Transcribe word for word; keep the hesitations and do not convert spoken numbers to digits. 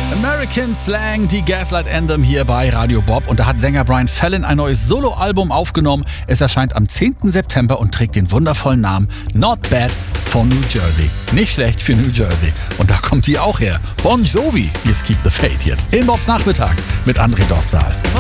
American Slang, die Gaslight Anthem hier bei Radio Bob. Und da hat Sänger Brian Fallon ein neues Soloalbum aufgenommen. Es erscheint am zehnten September und trägt den wundervollen Namen Not Bad von New Jersey. Nicht schlecht für New Jersey. Und da kommt die auch her. Bon Jovi. Hier ist Keep the Faith jetzt in Bobs Nachmittag mit André Dostal.